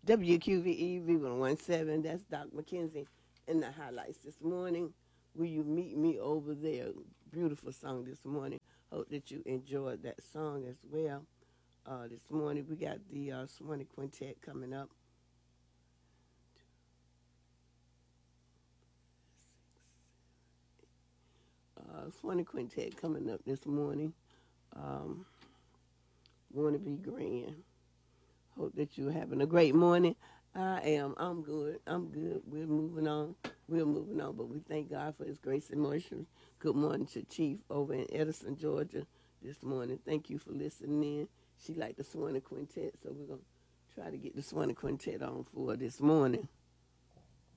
WQVE V117. That's Doc McKenzie in the highlights this morning. Will you meet me over there? Beautiful song this morning. Hope that you enjoyed that song as well. This morning we got the Swanee Quintet coming up. Swanee Quintet coming up this morning. Want to be grand. Hope that you're having a great morning. I am. I'm good. I'm good. We're moving on. But we thank God for his grace and mercy. Good morning to Chief over in Edison, Georgia this morning. Thank you for listening in. She liked the Swanee Quintet, so we're going to try to get the Swanee Quintet on for her this morning.